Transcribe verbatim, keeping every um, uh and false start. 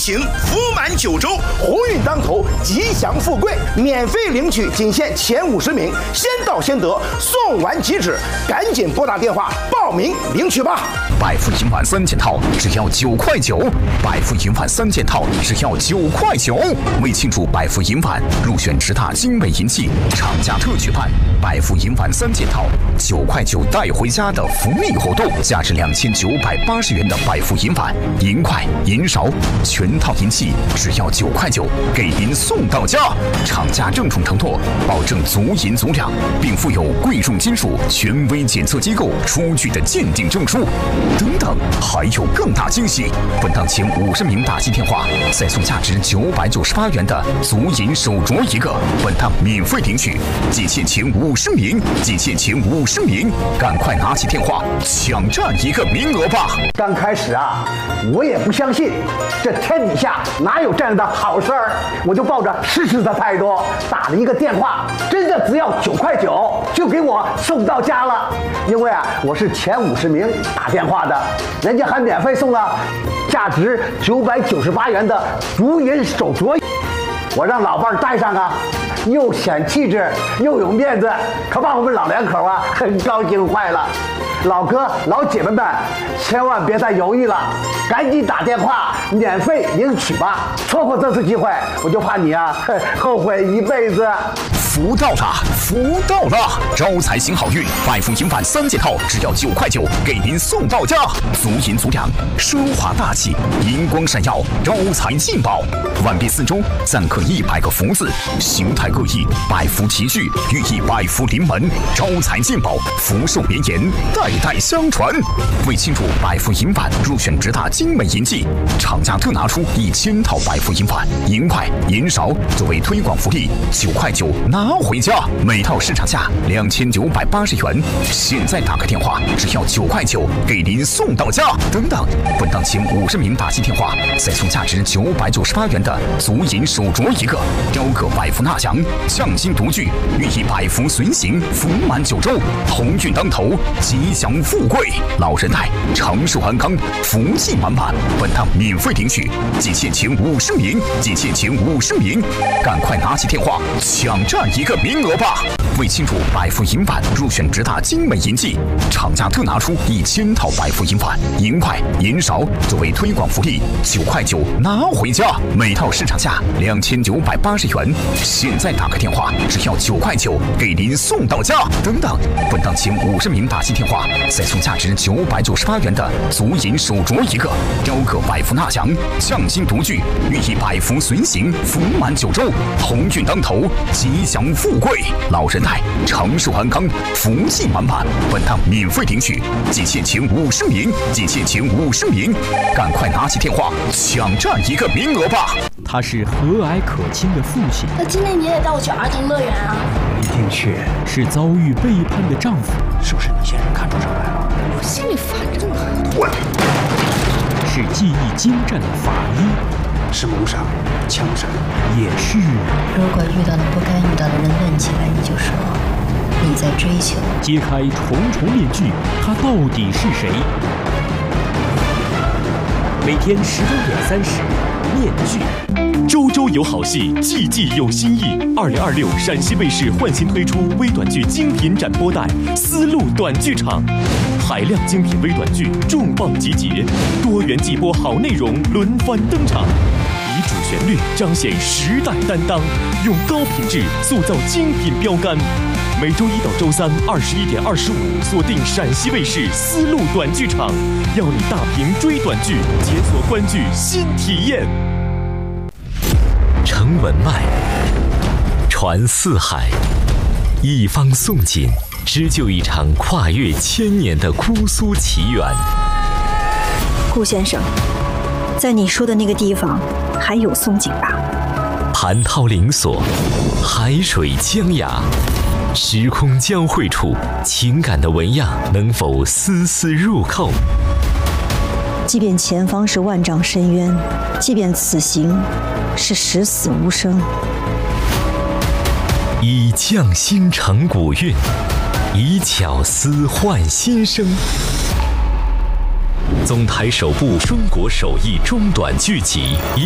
行，福满九州， 鸿运当头，吉祥富贵，免费领取，仅限前五十名，先到先得，送完即止，赶紧拨打电话报名领取吧。 百富银晚三件套只要九块九，百富银晚三件套只要九块九。为庆祝百富银晚入选十大精美银器，厂家特举办百富银晚三件套九块九带回家的福利活动，价值两千九百八十元的百富银碗、银筷、银勺全套银器只要九块九，给您送到家。厂家郑重承诺，保证足银足两，并附有贵重金属权威检测机构出具的鉴定证书。等等，还有更大惊喜！本档前五十名打进电话，再送价值九百九十八元的足银手镯一个，本档免费领取。仅限前五十名，仅限前五十名，赶快拿起电话抢占一个名额吧！ 刚开始啊，我也不相信，这天底下哪有这样的好事儿，我就抱着试试的态度打了一个电话，真的只要九块九就给我送到家了。因为啊，我是前五十名打电话的，人家还免费送了价值九百九十八元的足银手镯，我让老伴儿戴上啊，又显气质又有面子，可把我们老两口啊很高兴坏了。老哥老姐们们，千万别再犹豫了，赶紧打电话免费领取吧！错过这次机会，我就怕你啊后悔一辈子。 福到了，福到了！招财行好运，百富银晚三件套只要九块九，给您送到家。足银足两，奢华大气，银光闪耀，招财进宝。碗壁四周錾刻一百个福字，形态各异，百福齐聚，寓意百福临门，招财进宝，福寿绵延，代代相传。为庆祝百富银晚入选十大精美银器，厂家特拿出一千套百富银碗、银筷、银勺作为推广福利，九块九拿回家，每套市场价两千九百八十元，现在打个电话只要九块九，给您送到家。等等，本档前五十名打进电话，再送价值九百九十八元的足银手镯一个，雕刻百福纳祥，匠心独具，寓意百福随行，福满九州，鸿运当头，吉祥富贵，老人带，长寿安康，福气满满。本档免费领取，仅限前五十名，仅限前五十名，赶快拿起电话抢占一个名额吧！为庆祝百富银晚入选十大精美银器，厂家特拿出一千套百富银碗、银筷、银勺作为推广福利，九块九拿回家，每套市场价两千九百八十元，现在打个电话只要九块九，给您送到家。等等，本档前五十名打进电话，再送价值九百九十八元的足银手镯一个，雕刻百福纳祥，匠心独具，寓意百福随行，福满九州，鸿运当头，吉祥富贵，老人带，长寿安康，福气满满。本档免费领取，仅限前五十名，仅限前五十名，赶快拿起电话抢占一个名额吧！ 他是和蔼可亲的父亲， 那今年你也带我去儿童乐园啊？ 一定去。 是遭遇背叛的丈夫， 是不是你先生看出什么来了？ 我心里烦着呢。 我是技艺精湛的法医， 是谋杀、枪杀， 也是如果遇到了不该遇到的人，问起来你就说你在追求。 揭开重重面具，他到底是谁？每天十九点三十，面具。周周有好戏，季季有新意。二零二六陕西卫视焕新推出微短剧精品展播带《丝路短剧场》，海量精品微短剧重磅集结，多元季播好内容轮番登场，以主旋律彰显时代担当，用高品质塑造精品标杆。每周一到周三二十一点二十五，锁定陕西卫视丝路短剧场，要你大屏追短剧，解锁观剧新体验。 承文脉，传四海，一方宋锦，织就一场跨越千年的姑苏奇缘。 顾先生，在你说的那个地方还有宋锦吧？ 蟠桃灵锁，海水江崖，时空交汇处，情感的纹样能否丝丝入扣？ 即便前方是万丈深渊，即便此行是十死无生， 以匠心成古韵，以巧思换新生。总台首部中国首译中短剧集。